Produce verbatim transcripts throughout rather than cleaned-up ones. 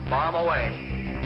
Bomb away.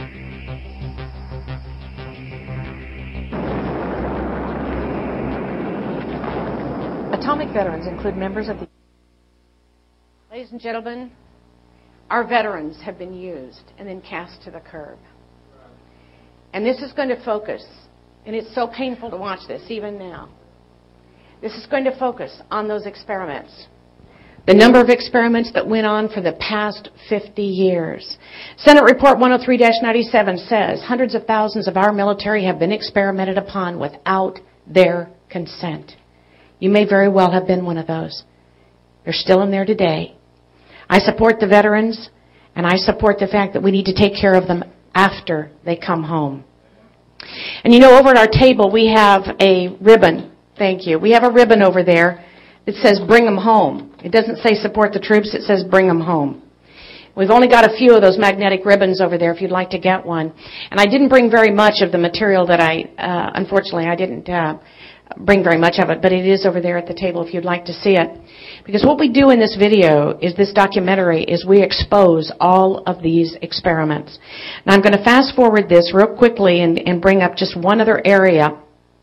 Atomic veterans include members of the... Ladies and gentlemen, our veterans have been used and then cast to the curb. And this is going to focus, and it's so painful to watch this even now. This is going to focus on those experiments. The number of experiments that went on for the past fifty years. Senate Report one oh three dash ninety-seven says hundreds of thousands of our military have been experimented upon without their consent. You may very well have been one of those. They're still in there today. I support the veterans, and I support the fact that we need to take care of them after they come home. And you know, over at our table, we have a ribbon. Thank you. We have a ribbon over there that says bring them home. It doesn't say support the troops. It says bring them home. We've only got a few of those magnetic ribbons over there if you'd like to get one. And I didn't bring very much of the material that I, uh, unfortunately, I didn't uh, bring very much of it, but it is over there at the table if you'd like to see it. Because what we do in this video is this documentary is we expose all of these experiments. Now I'm going to fast forward this real quickly and, and bring up just one other area.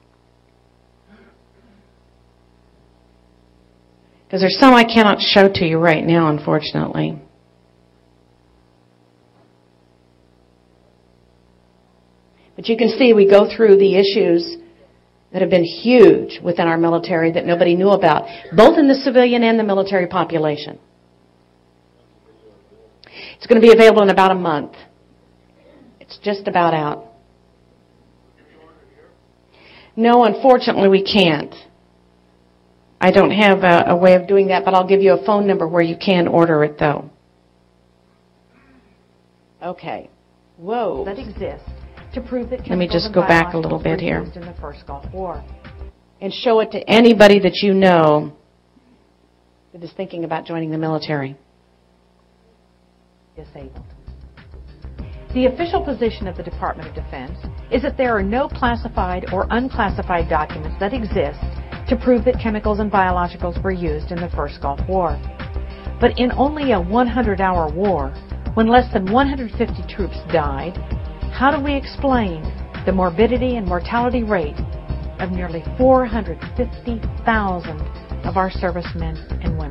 Because there's some I cannot show to you right now, unfortunately. But you can see we go through the issues that have been huge within our military that nobody knew about, both in the civilian and the military population. It's going to be available in about a month. It's just about out. No, unfortunately, we can't. I don't have a, a way of doing that, but I'll give you a phone number where you can order it, though. Okay. Whoa. That exists to prove that Let me just go back a little bit here. In the first Gulf War. And show it to anybody that you know that is thinking about joining the military. Disabled. The official position of the Department of Defense is that there are no classified or unclassified documents that exist to prove that chemicals and biologicals were used in the first Gulf War. But in only a hundred hour war, when less than one hundred fifty troops died, how do we explain the morbidity and mortality rate of nearly four hundred fifty thousand of our servicemen and women?